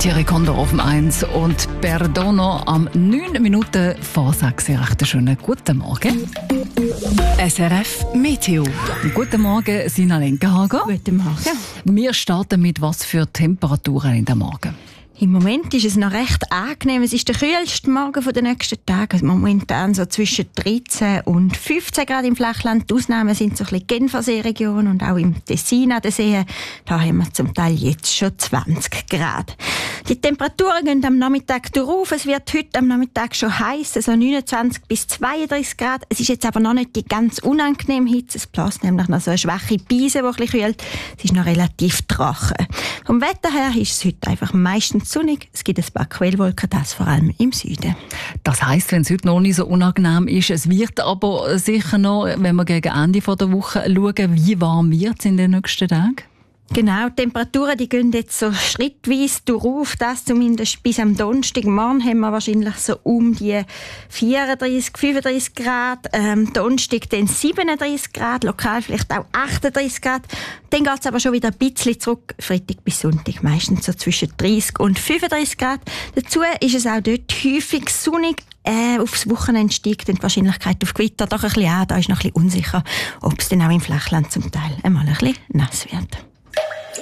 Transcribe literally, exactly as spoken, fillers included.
Thierry Condor auf dem eins und Perdono am neun Minuten vor sechs. Recht schönen guten Morgen. S R F Meteo. Guten Morgen, Sina Lenkenhagen. Guten Morgen. Wir starten mit was für Temperaturen in der Morgen. Im Moment ist es noch recht angenehm. Es ist der kühlste Morgen der nächsten Tage. Momentan so zwischen dreizehn und fünfzehn Grad im Flachland. Die Ausnahmen sind so ein bisschen Genfersee-Region und auch im Tessin an den Seen. Da haben wir zum Teil jetzt schon zwanzig Grad. Die Temperaturen gehen am Nachmittag drauf. Es wird heute am Nachmittag schon heiß, also neunundzwanzig bis zweiunddreißig Grad. Es ist jetzt aber noch nicht die ganz unangenehme Hitze. Es bläst nämlich noch so eine schwache Brise, die ein bisschen kühlt. Es ist noch relativ trocken. Vom Wetter her ist es heute einfach meistens sonnig. Es gibt ein paar Quellwolken, das vor allem im Süden. Das heisst, wenn es heute noch nicht so unangenehm ist, es wird aber sicher noch, wenn wir gegen Ende der Woche schauen, wie warm wird es in den nächsten Tagen? Genau, die Temperaturen die gehen jetzt so schrittweise durch, das zumindest bis am Donnerstag. Morgen haben wir wahrscheinlich so um die vierunddreißig, fünfunddreißig Grad, ähm, Donnerstag dann siebenunddreißig Grad, lokal vielleicht auch achtunddreißig Grad. Dann geht es aber schon wieder ein bisschen zurück, Freitag bis Sonntag, meistens so zwischen dreißig und fünfunddreißig Grad. Dazu ist es auch dort häufig sonnig. Äh, aufs Wochenende steigt die Wahrscheinlichkeit auf Gewitter doch ein bisschen an. Da ist noch ein bisschen unsicher, ob es dann auch im Flachland zum Teil einmal ein bisschen nass wird.